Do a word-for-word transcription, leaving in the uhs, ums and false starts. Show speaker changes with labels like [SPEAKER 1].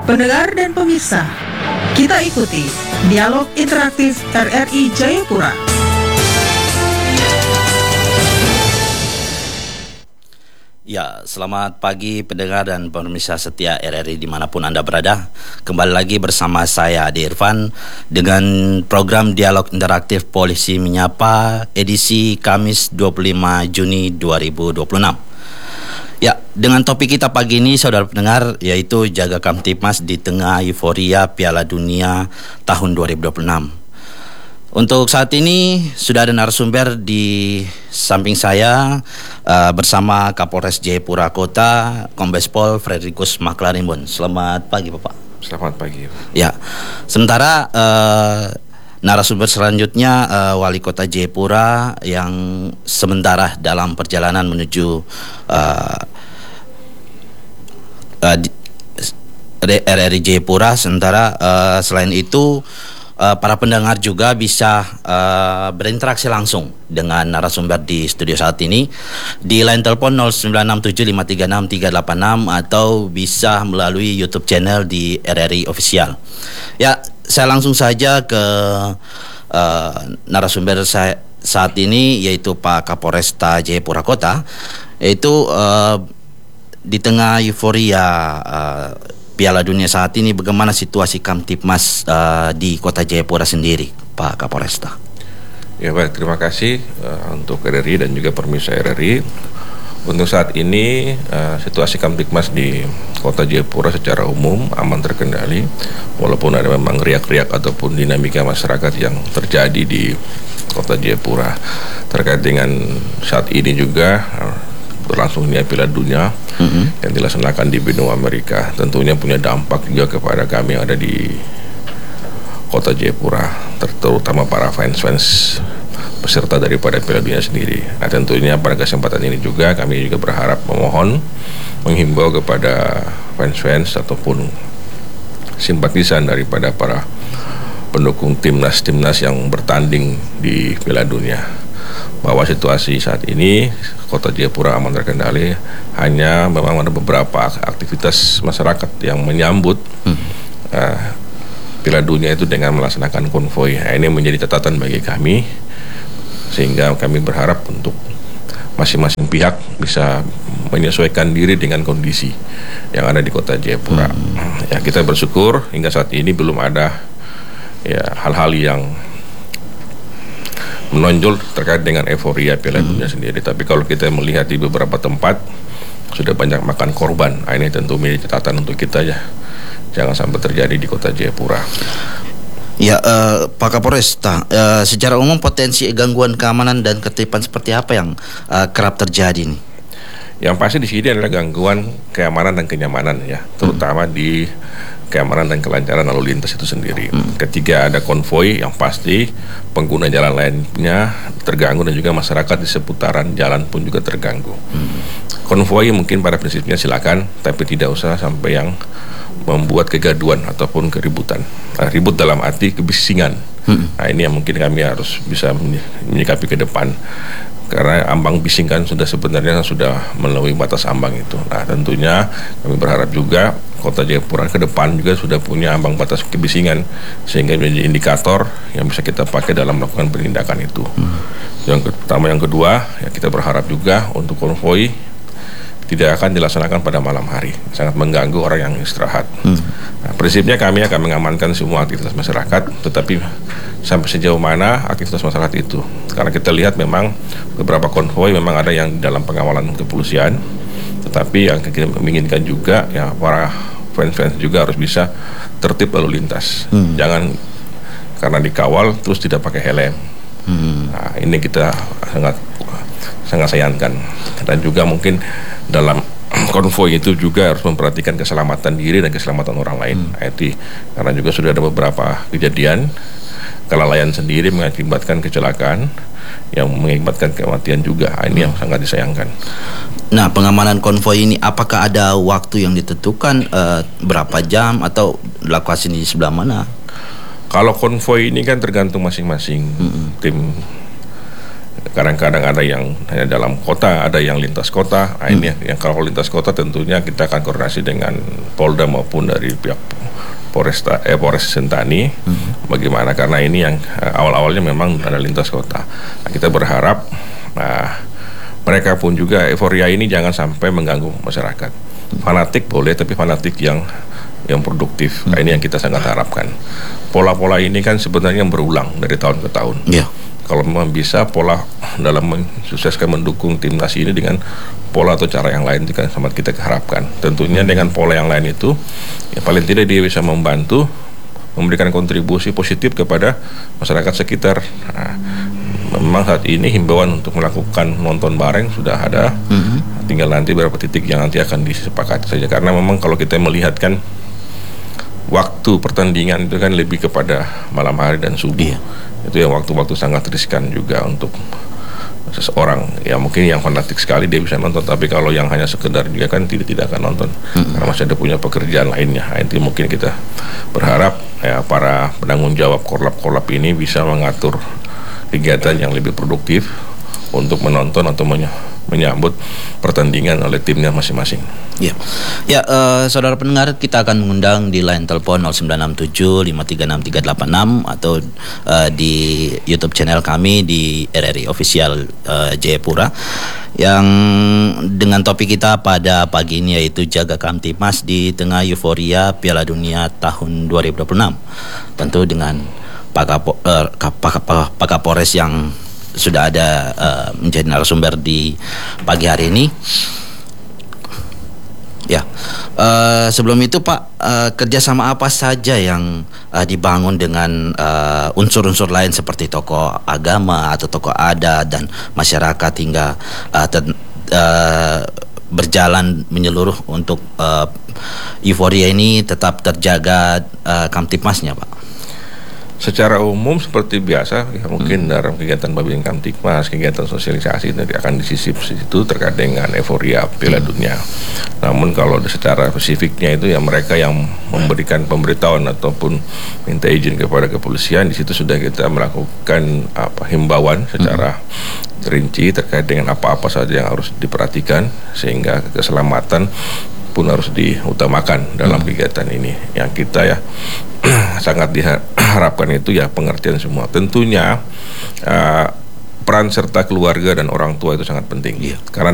[SPEAKER 1] Pendengar dan pemirsa, kita ikuti dialog interaktif R R I Jayapura.
[SPEAKER 2] Ya, selamat pagi pendengar dan pemirsa setia R R I dimanapun Anda berada. Kembali lagi bersama saya Ade Irfan dengan program Dialog Interaktif Polisi Menyapa edisi Kamis dua puluh lima Juni dua ribu dua puluh enam. Ya, dengan topik kita pagi ini saudara pendengar, yaitu jaga Kamtipmas di tengah euforia Piala Dunia tahun dua ribu dua puluh enam. Untuk saat ini sudah ada narasumber di samping saya uh, bersama Kapolres Jayapura Kota, Kombes Pol Frederikus Maklarimbon. Selamat pagi Bapak.
[SPEAKER 3] Selamat pagi.
[SPEAKER 2] Ya, sementara uh, narasumber selanjutnya uh, Wali Kota Jayapura yang sementara dalam perjalanan menuju uh, uh, di, R R I Jayapura. Sementara uh, selain itu Uh, para pendengar juga bisa uh, berinteraksi langsung dengan narasumber di studio saat ini di line telepon nol sembilan enam tujuh lima tiga enam tiga delapan enam atau bisa melalui YouTube channel di R R I Official. Ya, saya langsung saja ke uh, narasumber saya saat ini, yaitu Pak Kapolresta Jayapura Kota, yaitu uh, di tengah euforia uh, Piala Dunia saat ini, bagaimana situasi Kamtipmas uh, di Kota Jayapura sendiri, Pak Kapolresta?
[SPEAKER 3] Ya baik, terima kasih uh, untuk R R I dan juga pemirsa R R I. Untuk saat ini uh, situasi Kamtipmas di Kota Jayapura secara umum aman terkendali, walaupun ada memang riak-riak ataupun dinamika masyarakat yang terjadi di Kota Jayapura terkait dengan saat ini juga uh, berlangsungnya Piala Dunia mm-hmm. yang dilaksanakan di benua Amerika, tentunya punya dampak juga kepada kami yang ada di Kota Jayapura, terutama para fans-fans peserta daripada Piala Dunia sendiri. Nah, tentunya pada kesempatan ini juga kami juga berharap memohon menghimbau kepada fans-fans ataupun simpatisan daripada para pendukung timnas-timnas yang bertanding di Piala Dunia, bahwa situasi saat ini Kota Jayapura aman terkendali. Hanya memang ada beberapa aktivitas masyarakat yang menyambut hmm. uh, Piala Dunia itu dengan melaksanakan konvoi. Nah, ini menjadi catatan bagi kami, sehingga kami berharap untuk masing-masing pihak bisa menyesuaikan diri dengan kondisi yang ada di Kota Jayapura. hmm. Ya, kita bersyukur hingga saat ini belum ada ya hal-hal yang menonjol terkait dengan euforia Piala hmm. Dunia sendiri. Tapi kalau kita melihat di beberapa tempat sudah banyak makan korban. Nah, ini tentu menjadi catatan untuk kita ya, jangan sampai terjadi di Kota Jayapura.
[SPEAKER 2] Ya, uh, Pak Kapolresta, uh, secara umum potensi gangguan keamanan dan ketertiban seperti apa yang uh, kerap terjadi nih?
[SPEAKER 3] Yang pasti di sini adalah gangguan keamanan dan kenyamanan ya, terutama hmm. di keamanan dan kelancaran lalu lintas itu sendiri. Hmm. Ketika ada konvoi, yang pasti pengguna jalan lainnya terganggu dan juga masyarakat di seputaran jalan pun juga terganggu. Hmm. Konvoi mungkin pada prinsipnya silakan, tapi tidak usah sampai yang membuat kegaduan ataupun keributan. Nah, ribut dalam arti kebisingan. Hmm. Nah, ini yang mungkin kami harus bisa menyikapi ke depan. Karena ambang bising kan sudah sebenarnya sudah melampaui batas ambang itu. Nah, tentunya kami berharap juga Kota Jayapura ke depan juga sudah punya ambang batas kebisingan, sehingga menjadi indikator yang bisa kita pakai dalam melakukan penindakan itu. Hmm. Yang pertama, yang kedua, ya kita berharap juga untuk konvoi tidak akan dilaksanakan pada malam hari, sangat mengganggu orang yang istirahat. Hmm. Nah, prinsipnya kami akan mengamankan semua aktivitas masyarakat, tetapi sampai sejauh mana aktivitas masyarakat itu, karena kita lihat memang beberapa konvoi memang ada yang dalam pengawalan kepolisian, tetapi yang kita menginginkan juga ya para fans-fans juga harus bisa tertib lalu lintas. hmm. Jangan karena dikawal terus tidak pakai helm. hmm. Nah, ini kita sangat sangat sayangkan. Dan juga mungkin dalam konvoi itu juga harus memperhatikan keselamatan diri dan keselamatan orang lain. hmm. I T, karena juga sudah ada beberapa kejadian kelalaian sendiri mengakibatkan kecelakaan yang mengakibatkan kematian juga. Ini yang sangat disayangkan.
[SPEAKER 2] Nah, pengamanan konvoi ini apakah ada waktu yang ditentukan, uh, berapa jam atau lokasi di sebelah mana?
[SPEAKER 3] Kalau konvoi ini kan tergantung masing-masing hmm. tim kadang-kadang ada yang hanya dalam kota, ada yang lintas kota. Nah, ini yang kalau lintas kota tentunya kita akan koordinasi dengan Polda maupun dari pihak Polresta eh Polres Sentani. Hmm. Bagaimana karena ini yang uh, awal-awalnya memang ada lintas kota. Nah, kita berharap nah, mereka pun juga euforia ini jangan sampai mengganggu masyarakat. Fanatik boleh, tapi fanatik yang yang produktif. Nah, ini yang kita sangat harapkan. Pola-pola ini kan sebenarnya berulang dari tahun ke tahun.
[SPEAKER 2] Yeah.
[SPEAKER 3] Kalau memang bisa pola dalam mensukseskan mendukung timnas ini dengan pola atau cara yang lain juga sangat kita harapkan. Tentunya dengan pola yang lain itu, ya paling tidak dia bisa membantu memberikan kontribusi positif kepada masyarakat sekitar. Nah, memang saat ini himbauan untuk melakukan nonton bareng sudah ada, mm-hmm. tinggal nanti beberapa titik yang nanti akan disepakati saja. Karena memang kalau kita melihat kan waktu pertandingan itu kan lebih kepada malam hari dan subuh. Iya. Itu yang waktu-waktu sangat riskan juga untuk seseorang. Ya mungkin yang fanatik sekali dia bisa nonton, tapi kalau yang hanya sekedar dia kan tidak tidak akan nonton, mm-hmm. karena masih ada punya pekerjaan lainnya. Nah, itu mungkin kita berharap ya para penanggung jawab korlap-korlap ini bisa mengatur kegiatan yang lebih produktif untuk menonton atau menye- menyambut pertandingan oleh timnya masing-masing.
[SPEAKER 2] Ya, ya uh, saudara pendengar, kita akan mengundang di line telepon nol sembilan enam tujuh lima tiga enam tiga delapan enam atau uh, di YouTube channel kami di R R I Official uh, Jayapura, yang dengan topik kita pada pagi ini yaitu jaga Kamtibmas di tengah euforia Piala Dunia tahun dua ribu dua puluh enam. Tentu dengan Pak Kapo, uh, Pak, Pak, Pak Kapolres yang sudah ada uh, menjadi narasumber di pagi hari ini. Ya, uh, sebelum itu Pak, uh, kerjasama apa saja yang uh, dibangun dengan uh, unsur-unsur lain seperti tokoh agama atau tokoh adat dan masyarakat hingga uh, ter- uh, berjalan menyeluruh untuk uh, euforia ini tetap terjaga uh, Kamtibmasnya, Pak?
[SPEAKER 3] Secara umum seperti biasa ya, mungkin hmm. dalam kegiatan Babin Kamtibmas, kegiatan sosialisasi itu akan disisip situ terkait dengan euforia Piala hmm. Dunia. Namun kalau secara spesifiknya itu ya mereka yang memberikan pemberitahuan ataupun minta izin kepada kepolisian, di situ sudah kita melakukan apa himbauan secara hmm. rinci terkait dengan apa-apa saja yang harus diperhatikan sehingga keselamatan pun harus diutamakan dalam hmm. kegiatan ini. Yang kita ya sangat diharapkan itu ya pengertian semua. Tentunya uh, peran serta keluarga dan orang tua itu sangat penting. Yeah. Karena